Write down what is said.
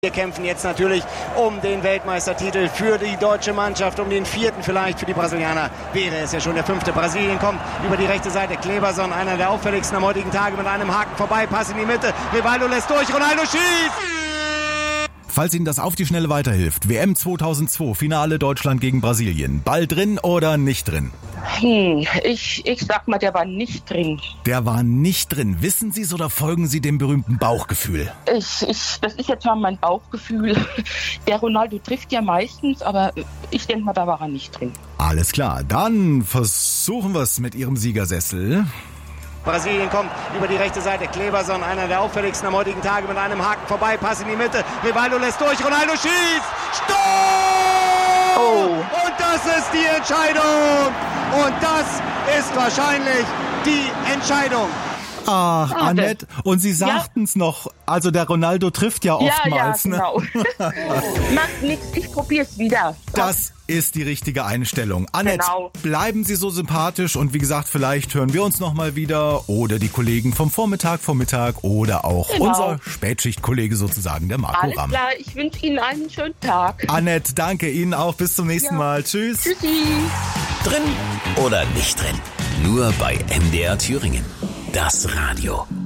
Wir kämpfen jetzt natürlich um den Weltmeistertitel für die deutsche Mannschaft, um den 4. vielleicht für die Brasilianer. Wäre es ja schon der 5. Brasilien kommt über die rechte Seite. Kleberson, einer der auffälligsten am heutigen Tage, mit einem Haken vorbei, Pass in die Mitte. Rivaldo lässt durch, Ronaldo schießt! Falls Ihnen das auf die Schnelle weiterhilft, WM 2002, Finale Deutschland gegen Brasilien. Ball drin oder nicht drin? Ich sag mal, der war nicht drin. Der war nicht drin. Wissen Sie es oder folgen Sie dem berühmten Bauchgefühl? Das ist jetzt mal mein Bauchgefühl. Der Ronaldo trifft ja meistens, aber ich denke mal, da war er nicht drin. Alles klar, dann versuchen wir es mit Ihrem Siegersessel. Brasilien kommt über die rechte Seite. Kleberson, einer der auffälligsten am heutigen Tage, mit einem Haken vorbei, Pass in die Mitte. Rivaldo lässt durch, Ronaldo schießt! Stopp! Oh. Und das ist die Entscheidung! Und das ist wahrscheinlich die Entscheidung. Ach, Annette, und Sie sagten es noch, also der Ronaldo trifft ja oftmals. Ja, genau. Macht nichts, ich probier's wieder. Das ist die richtige Einstellung. Annette, Genau. Bleiben Sie so sympathisch und wie gesagt, vielleicht hören wir uns nochmal wieder oder die Kollegen vom Vormittag oder auch unser Spätschichtkollege sozusagen, der Marco Alles Ramm. klar, ich wünsche Ihnen einen schönen Tag. Annette, danke Ihnen auch. Bis zum nächsten Mal. Tschüss. Tschüssi. Drin oder nicht drin? Nur bei MDR Thüringen. Das Radio.